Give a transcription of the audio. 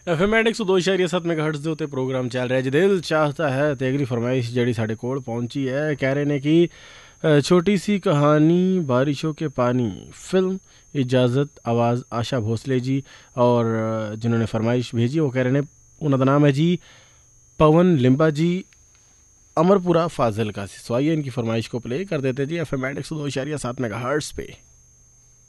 FM 102.7 megahertz ਦੇ ਉੱਤੇ programme ਚੱਲ ਰਿਹਾ ਜੀ ਦਿਲ ਚਾਹਤਾ ਹੈ ਤੇ ਅਗਲੀ ਫਰਮਾਇਸ਼ ਜਿਹੜੀ ਸਾਡੇ ਕੋਲ ਪਹੁੰਚੀ ਹੈ ਕਹਿ ਰਹੇ ਨੇ ਕਿ छोटी सी कहानी बारिशों के पानी फिल्म इजाज़त आवाज़ आशा भोसले जी और जिन्होंने फरमाइश भेजी वो कह रहे हैं उनका नाम है जी पवन लिम्बा जी अमरपुरा फाजिल का। सो आइए इनकी फरमाइश को प्ले कर देते जी FM 102.7 मेगाहर्ट्ज़ पे।